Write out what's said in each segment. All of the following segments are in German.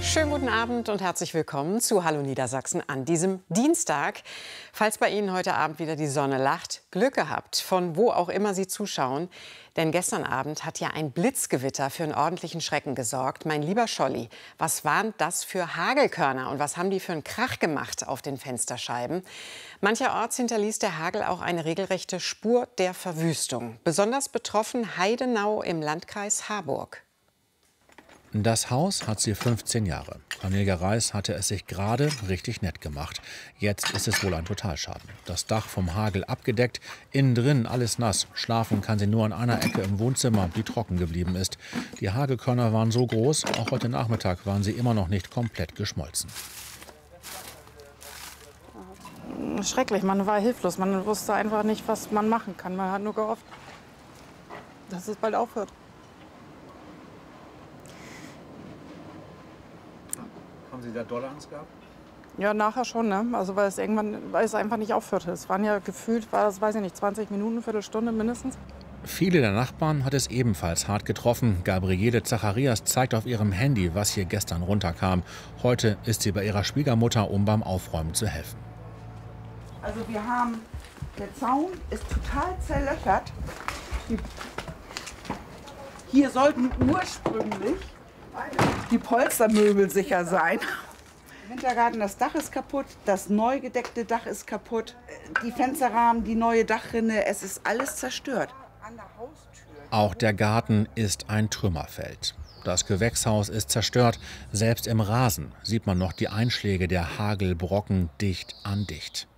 Schönen guten Abend und herzlich willkommen zu Hallo Niedersachsen an diesem Dienstag. Falls bei Ihnen heute Abend wieder die Sonne lacht, Glück gehabt, von wo auch immer Sie zuschauen. Denn gestern Abend hat ja ein Blitzgewitter für einen ordentlichen Schrecken gesorgt. Mein lieber Scholli, was waren das für Hagelkörner und was haben die für einen Krach gemacht auf den Fensterscheiben? Mancherorts hinterließ der Hagel auch eine regelrechte Spur der Verwüstung. Besonders betroffen Heidenau im Landkreis Harburg. Das Haus hat sie 15 Jahre. Cornelia Reis hatte es sich gerade richtig nett gemacht. Jetzt ist es wohl ein Totalschaden. Das Dach vom Hagel abgedeckt, innen drin alles nass. Schlafen kann sie nur an einer Ecke im Wohnzimmer, die trocken geblieben ist. Die Hagelkörner waren so groß, auch heute Nachmittag waren sie immer noch nicht komplett geschmolzen. Schrecklich, man war hilflos. Man wusste einfach nicht, was man machen kann. Man hat nur gehofft, dass es bald aufhört. Haben Sie da dolle Angst gehabt? Ja, nachher schon, ne? Also weil es einfach nicht aufhörte. Es waren ja gefühlt, weiß ich nicht, 20 Minuten, Viertelstunde mindestens. Viele der Nachbarn hat es ebenfalls hart getroffen. Gabriele Zacharias zeigt auf ihrem Handy, was hier gestern runterkam. Heute ist sie bei ihrer Schwiegermutter, um beim Aufräumen zu helfen. Also der Zaun ist total zerlöchert. Hier sollten ursprünglich die Polstermöbel sicher sein. Im Wintergarten, das Dach ist kaputt, das neu gedeckte Dach ist kaputt, die Fensterrahmen, die neue Dachrinne, es ist alles zerstört. Auch der Garten ist ein Trümmerfeld. Das Gewächshaus ist zerstört. Selbst im Rasen sieht man noch die Einschläge der Hagelbrocken dicht an dicht.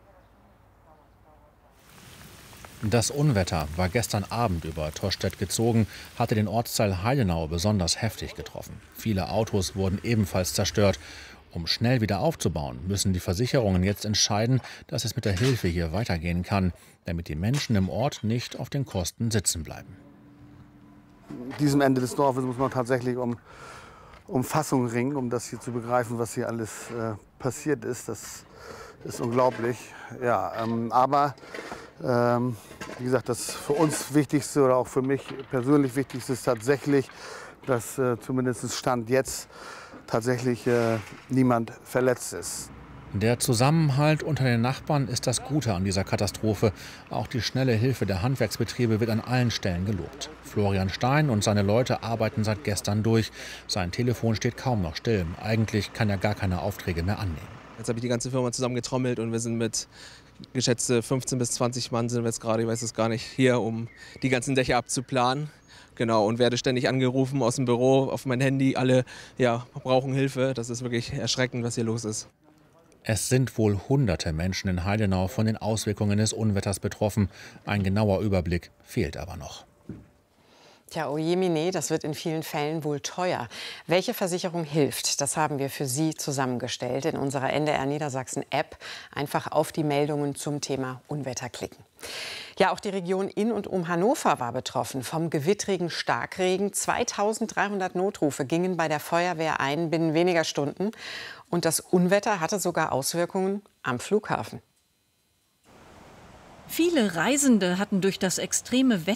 Das Unwetter war gestern Abend über Tostedt gezogen, hatte den Ortsteil Heidenau besonders heftig getroffen. Viele Autos wurden ebenfalls zerstört. Um schnell wieder aufzubauen, müssen die Versicherungen jetzt entscheiden, dass es mit der Hilfe hier weitergehen kann, damit die Menschen im Ort nicht auf den Kosten sitzen bleiben. An diesem Ende des Dorfes muss man tatsächlich um Fassung ringen, um das hier zu begreifen, was hier alles passiert ist. Das ist unglaublich. Ja, aber wie gesagt, das für uns Wichtigste oder auch für mich persönlich Wichtigste ist tatsächlich, dass zumindest Stand jetzt tatsächlich niemand verletzt ist. Der Zusammenhalt unter den Nachbarn ist das Gute an dieser Katastrophe. Auch die schnelle Hilfe der Handwerksbetriebe wird an allen Stellen gelobt. Florian Stein und seine Leute arbeiten seit gestern durch. Sein Telefon steht kaum noch still. Eigentlich kann er gar keine Aufträge mehr annehmen. Jetzt habe ich die ganze Firma zusammengetrommelt und wir sind mit geschätzte 15 bis 20 Mann sind wir jetzt gerade, ich weiß es gar nicht, hier, um die ganzen Dächer abzuplanen. Genau, und werde ständig angerufen aus dem Büro, auf mein Handy. Alle brauchen Hilfe. Das ist wirklich erschreckend, was hier los ist. Es sind wohl hunderte Menschen in Heidenau von den Auswirkungen des Unwetters betroffen. Ein genauer Überblick fehlt aber noch. Tja, ojemine, das wird in vielen Fällen wohl teuer. Welche Versicherung hilft? Das haben wir für Sie zusammengestellt in unserer NDR Niedersachsen App. Einfach auf die Meldungen zum Thema Unwetter klicken. Ja, auch die Region in und um Hannover war betroffen vom gewittrigen Starkregen. 2300 Notrufe gingen bei der Feuerwehr ein binnen weniger Stunden. Und das Unwetter hatte sogar Auswirkungen am Flughafen. Viele Reisende hatten durch das extreme Wetter